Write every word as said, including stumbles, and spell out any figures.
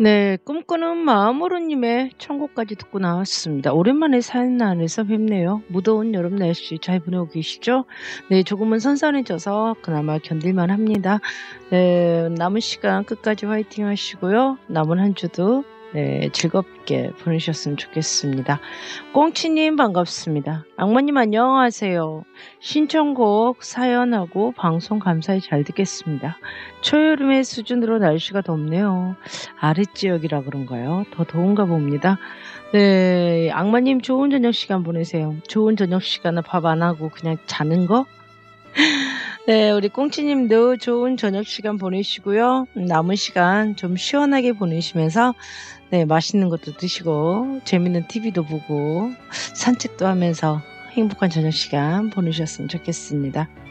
네. 꿈꾸는 마음으로 님의 청곡까지 듣고 나왔습니다. 오랜만에 사연 안에서 뵙네요. 무더운 여름 날씨 잘 보내고 계시죠? 네. 조금은 선선해져서 그나마 견딜만 합니다. 네. 남은 시간 끝까지 화이팅 하시고요. 남은 한 주도 네 즐겁게 보내셨으면 좋겠습니다. 꽁치님 반갑습니다. 악마님 안녕하세요. 신청곡 사연하고 방송 감사히 잘 듣겠습니다. 초여름의 수준으로 날씨가 덥네요. 아랫지역이라 그런가요? 더 더운가 봅니다. 네. 악마님 좋은 저녁 시간 보내세요. 좋은 저녁 시간에 밥 안 하고 그냥 자는 거? 네. 우리 꽁치님도 좋은 저녁 시간 보내시고요. 남은 시간 좀 시원하게 보내시면서 네 맛있는 것도 드시고 재밌는 티비도 보고 산책도 하면서 행복한 저녁 시간 보내셨으면 좋겠습니다.